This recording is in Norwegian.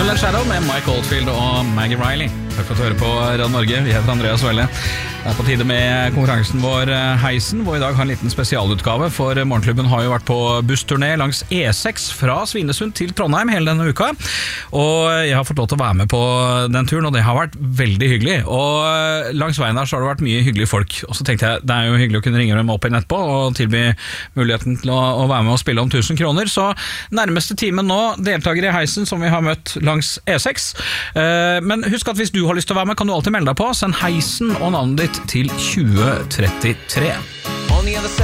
Twilight Shadow med Mike Oldfield og Maggie Riley. Takk for at du hører på Radio Norge. Vi heter Andreas Velle. Det på tide med konkurransen vår Heisen, hvor i dag har en liten spesialutgave, for Morgenklubben har jo vært på bussturné langs E6 fra Svinesund til Trondheim hele denne uka, og jeg har fått lov til å være med på den turen, og det har vært veldig hyggelig. Og langs veien der så har det vært mye hyggelige folk, og så tenkte jeg det jo hyggelig å kunne ringe dem opp igjen etterpå og tilby muligheten til å være med og spille om 1000 kroner. Så nærmeste timen nå, deltakere i Heisen som vi har møtt langs E6. Men husk at hvis du har lyst til å være med, kan du alltid melde deg på. Send Heisen og navnet ditt til 2033.